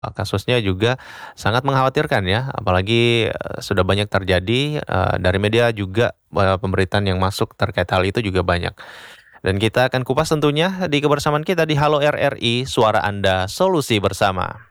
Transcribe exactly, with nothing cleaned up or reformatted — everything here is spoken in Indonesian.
Eee, kasusnya juga sangat mengkhawatirkan ya, apalagi, eee, sudah banyak terjadi, eee, dari media juga, eee, pemberitaan yang masuk terkait hal itu juga banyak. Dan kita akan kupas tentunya di kebersamaan kita di Halo R R I, Suara Anda, Solusi Bersama.